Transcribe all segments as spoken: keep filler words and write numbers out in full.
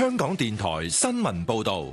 香港電台新聞報道。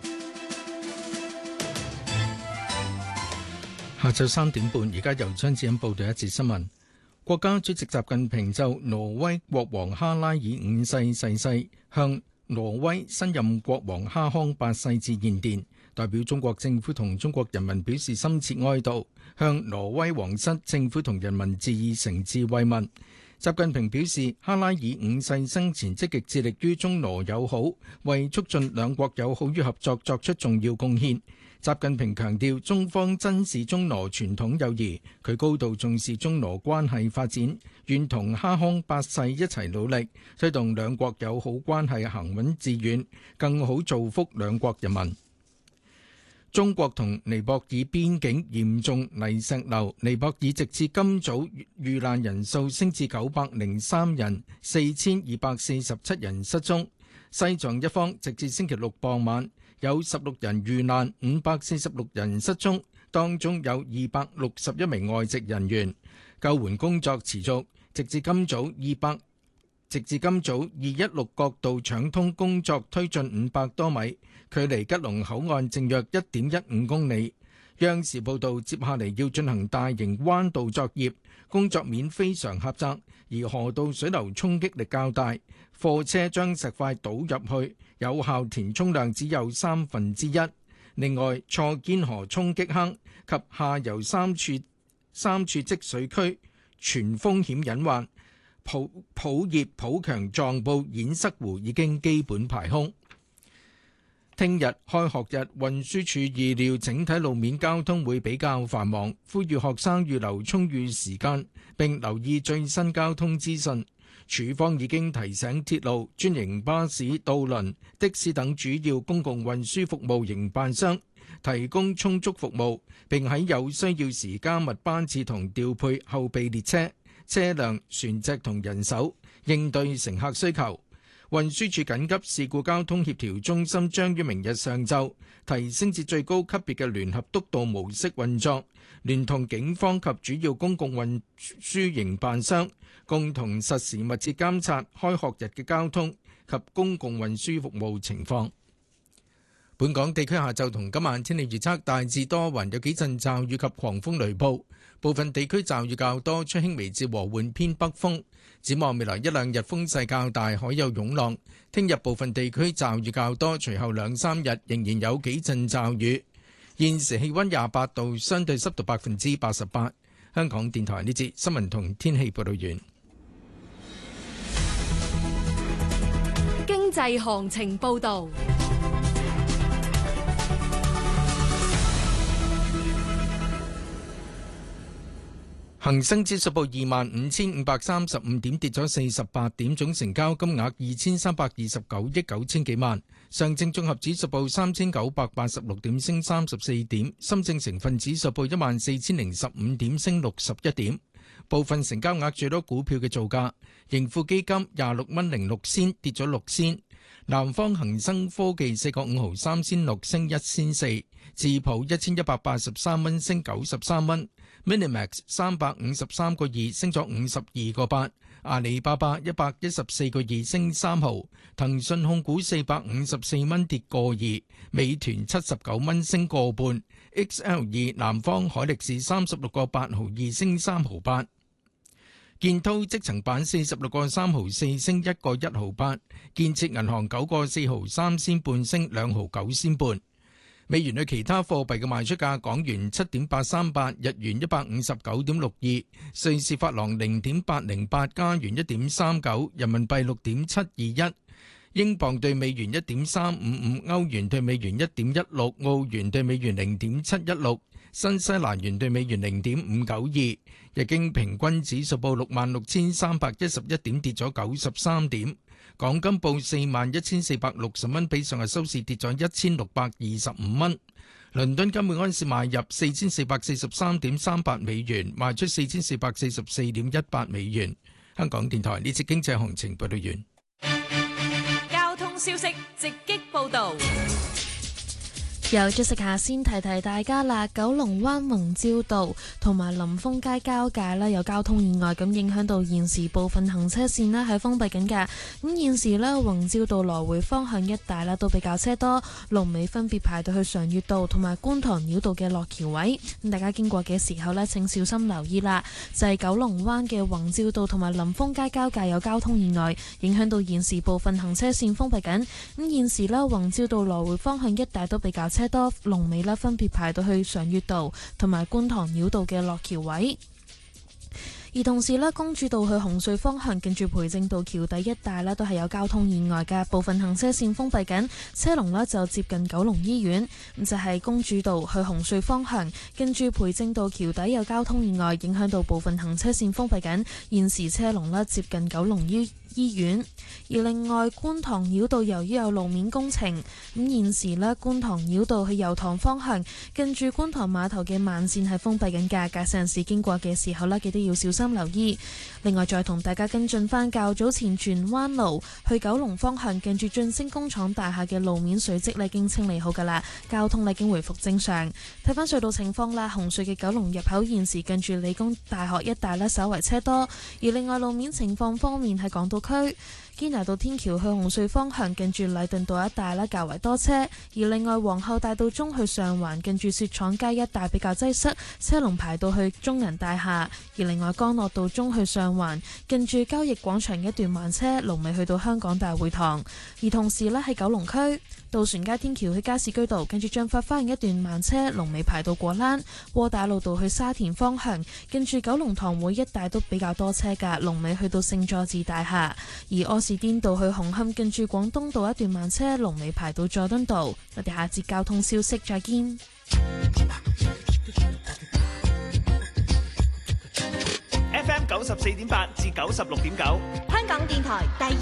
下晝三點半，而家由張志恩報道一節新聞。國家主席習近平就挪威國王哈拉爾五世逝世，向挪威新任國王哈康八世致唁電，代表中國政府同中國人民表示深切哀悼，向挪威皇室政府同人民致以誠摯慰問。習近平表示，哈拉爾五世生前積極致力於中挪友好，為促進兩國友好與合作作出重要貢獻。習近平強調，中方珍視中挪傳統友誼，佢高度重視中挪關係發展，願同哈康八世一齊努力，推動兩國友好關係行穩致遠，更好造福兩國人民。中國同尼泊爾邊境嚴重泥石流，尼泊爾直至今早遇難人數升至九百零三人，四千二百四十七人失蹤。西藏一方直至星期六傍晚有十六人遇難，五百四十六人失蹤，當中有二百六十一名外籍人員。救援工作持續，直至今早二百，直至今早二一六國道搶通工作推進五百多米，距離吉隆口岸正約一點一五公里。央視報道，接下嚟要進行大型彎道作業，工作面非常狹窄，而河道水流衝擊力較大，貨車將石塊倒入去，有效填充量只有三分之一。另外，錯堅河衝擊坑及下游三處三處積水區全風險隱患，普普葉普強壯布堰塞湖已經基本排空。聽日開學日，運輸署預料整體路面交通會比較繁忙，呼籲學生預留充裕時間並留意最新交通資訊。署方已經提醒鐵路、專營巴士、渡輪、的士等主要公共運輸服務營辦商提供充足服務，並喺有需要時加密班次同調配後備列車、車輛、船隻同人手，應對乘客需求。運輸署緊急事故交通協調中心將於明日上晝提升至最高級別嘅聯合督導模式運作，聯同警方及主要公共運輸營辦商，共同實時密切監察開學日嘅交通及公共運輸服務情況。本港地區下晝同今晚天氣預測大致多雲，有幾陣驟雨及狂風雷暴，部分地區驟雨較多，吹輕微至和緩偏北風。展望未來一兩日風勢較大，海有湧浪。聽日部分地區驟雨較多，隨後兩三日仍然有幾陣驟雨。現時氣溫廿八度，相對濕度百分之八十八。香港電台呢節新聞同天氣報道完。 經濟行情報道。 恒生指數報二萬五千五百三十五點，跌咗四十八點，總成交金額二千三百二十九億九千幾萬。上證綜合指數報三千九百八十六點，升三十四點。深證成分指數報一萬四千零十五點，升六十一點。部分成交額最多股票嘅造價，盈富基金廿六蚊零六仙，跌咗六仙。南方恒生科技四個五毫三仙六，升一仙四。智普一千一百八十三蚊，升九十三蚊。Minimax 三百五十三個二，升咗五十二個八。阿里巴巴一百一十四個二，升三毫。騰訊控股四百五十四蚊，跌個二。美團七十九蚊，升個半。X L 二南方海力士三十六個八毫二，升三毫八。建滔積層板四十六個三毫四，升一個一毫八。建設銀行九個四毫三仙半，升兩毫九仙半。美元對其他貨幣嘅賣出價：港元七點八三八，日元一百五十九點六二，瑞士法郎零點八零八，加元一點三九，人民幣六點七二一，英鎊對美元一點三五五，歐元對美元一點一六，澳元對美元零點七一六，新西蘭元對美元零點五九二。日經平均指數報六萬六千三百一十一點，跌咗九十三點。港金報四萬一千四百六十蚊，比上日收市跌咗一千六百二十五蚊。倫敦金每安士買入四千四百四十三點三八美元，賣出四千四百四十四點一八美元。香港電台呢次經濟行情報道完。 交通消息直擊報道。 又再食下先提提大家啦，九龍灣宏照道同埋林豐街交界呢有交通意外，咁影響到現時部分行車線呢係封閉緊㗎。咁現時呢，宏照道來回方向一帶呢都比較車多，龍尾分別排到去常悅道同埋觀塘繞道嘅落橋位。咁大家經過嘅時候呢，請小心留意啦。就係九龍灣嘅宏照道同埋林豐街交界有交通意外，影響到現時部分行車線封閉緊。咁現時呢，宏照道來回方向一帶都比較車多，龍尾呢分別排到去常悅道同埋觀塘繞道嘅落橋位。而同時呢，公主道去紅隧方向近住培正道橋底一帶呢都係有交通意外嘅，部分行車線封閉緊，車龍呢就接近九龍醫院。咁就係、是、公主道去紅隧方向近住培正道橋底有交通意外，影響到部分行車線封閉緊，現時車龍呢接近九龍醫醫院。而另外觀塘繞道由於有路面工程，咁現時呢，觀塘繞道去油塘方向近住觀塘碼頭嘅慢線係封閉緊㗎，駕駛人士經過嘅時候呢，記得要小心留意。另外再同大家跟進返較早前荃灣路去九龍方向近住晉升工廠大廈嘅路面水積呢已經清理好㗎啦，交通呢已經回復正常。睇返隧道情況啦，紅隧嘅九龍入口現時近住理工大學一帶呢稍為車多，而另外路面情況方面喺港島區堅拿道天橋去紅隧方向近住禮頓道一帶呢較為多車，而另外皇后大道中去上環近住雪廠街一帶比較擠塞，車龍排到去中銀大廈。而另外干諾道中去上環近住交易廣場一段慢車，龍尾去到香港大會堂。而同時呢，喺九龍區渡船街天橋去加士居道近住駿發花園一段慢車，龍尾排到果欄。窩打老道去沙田方向近住九龍塘會一帶都比較多車㗎，龍尾去到聖佐治大廈。而柯士甸道去紅磡近住廣東道一段慢車，龍尾排到佐敦道。我哋下節交通消息再見。 F M 九十四點八至九十六點九， 香港電台第